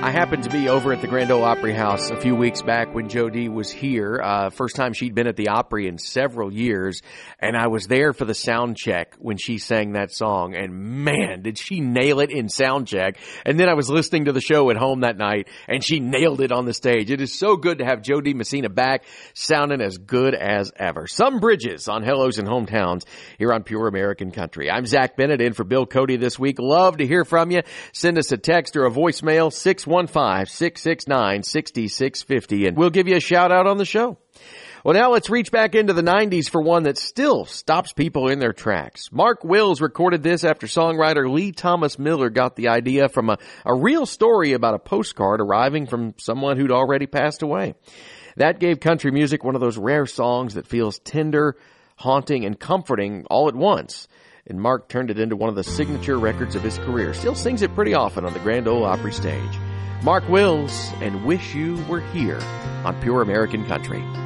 I happened to be over at the Grand Ole Opry House a few weeks back when Jo Dee was here. First time she'd been at the Opry in several years. And I was there for the sound check when she sang that song. And man, did she nail it in sound check. And then I was listening to the show at home that night and she nailed it on the stage. It is so good to have Jo Dee Messina back sounding as good as ever. Some Bridges on Hellos and Hometowns here on Pure American Country. I'm Zach Bennett in for Bill Cody this week. Love to hear from you. Send us a text or a voicemail, 615-669-6650, and we'll give you a shout out on the show. Well, now let's reach back into the 90s for one that still stops people in their tracks. Mark Wills recorded this after songwriter Lee Thomas Miller got the idea from a real story about a postcard arriving from someone who'd already passed away. That gave country music one of those rare songs that feels tender, haunting, and comforting all at once. And Mark turned it into one of the signature records of his career. Still sings it pretty often on the Grand Ole Opry stage. Mark Wills and Wish You Were Here on Pure American Country.